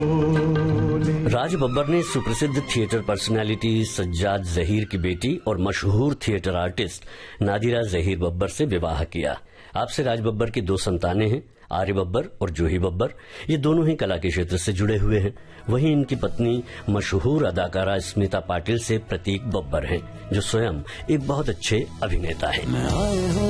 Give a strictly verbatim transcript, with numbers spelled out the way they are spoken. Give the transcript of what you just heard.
राज बब्बर ने सुप्रसिद्ध theatre personality Sajjad Zaheer की बेटी और मशहूर थिएटर आर्टिस्ट नादिरा जहीर बब्बर से विवाह किया। आपसे राज बब्बर की दो संतानें हैं, आर्य बब्बर और जूही बब्बर। ये दोनों ही कला के क्षेत्र से जुड़े हुए हैं। वहीं इनकी पत्नी मशहूर अदाकारा स्मिता पाटिल से प्रतीक बब्बर हैं, जो स्वयं एक बहुत अच्छे अभिनेता हैं।